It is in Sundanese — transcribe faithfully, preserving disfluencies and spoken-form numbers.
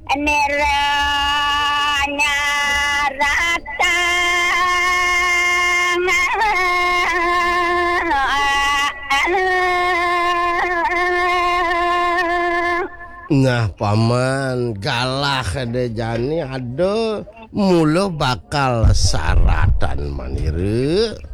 neranya ratang Nah paman galah de jani aduh mulu bakal saratan maniru